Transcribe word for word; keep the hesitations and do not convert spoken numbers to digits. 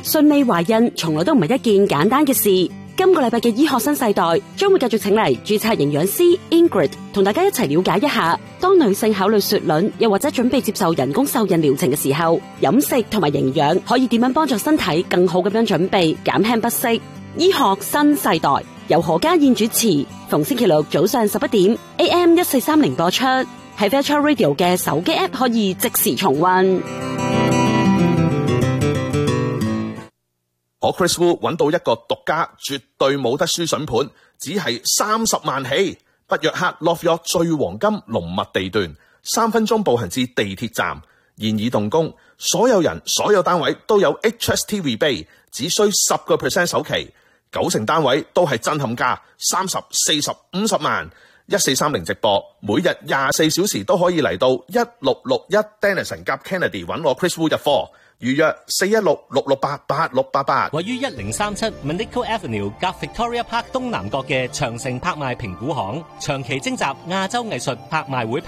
順利懷孕從來都唔係一件簡單嘅事。今個禮拜嘅醫學新世代將會繼續請嚟註冊營養師 Ingrid 同大家一齊了解一下，當女性考慮雪卵又或者準備接受人工受孕療程嘅時候，飲食同埋營養可以點樣幫助身體更好咁樣準備，減輕不適。醫學新世代由何家燕主持，逢星期六早上十一點 A M 一四三零播出，喺 Virtual Radio 嘅手機 App 可以即時重溫。 我 Chris Wu 揾到一個獨家絕對冇得輸筍盤，只係三十萬起，北約克 Love York 最黃金龍脈地段，三分鐘步行至地鐵站，現已動工，所有人所有單位都有 H S T rebate， 只需十個 percent 首期，九成單位都係震撼價，三十、四十、五十萬，一四三零直播，每日廿四小時都可以嚟到一六六一 Denison 夾 Kennedy 揾我 Chris Wu 入貨。預約四一六六六八八六八八， 位於一零三七 Manico Avenue 夾 Victoria Park 東南角嘅長城拍賣評估行，長期徵集亞洲藝術拍賣會